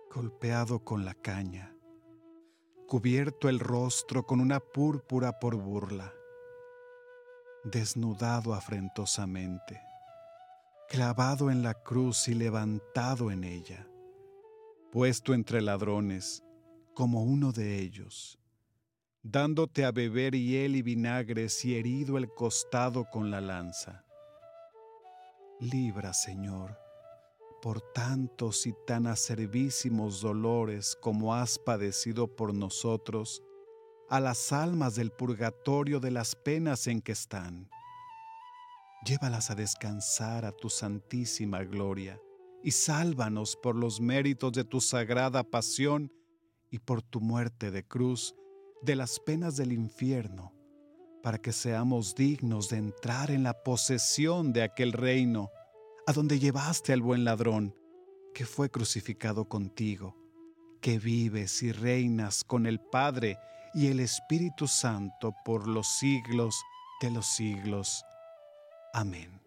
golpeado con la caña, cubierto el rostro con una púrpura por burla, desnudado afrentosamente, clavado en la cruz y levantado en ella, puesto entre ladrones, como uno de ellos, dándote a beber hiel y vinagres y herido el costado con la lanza. Libra, Señor, por tantos y tan acervísimos dolores como has padecido por nosotros, a las almas del purgatorio de las penas en que están. Llévalas a descansar a tu santísima gloria y sálvanos por los méritos de tu sagrada pasión y por tu muerte de cruz de las penas del infierno, para que seamos dignos de entrar en la posesión de aquel reino a donde llevaste al buen ladrón, que fue crucificado contigo, que vives y reinas con el Padre y el Espíritu Santo por los siglos de los siglos. Amén.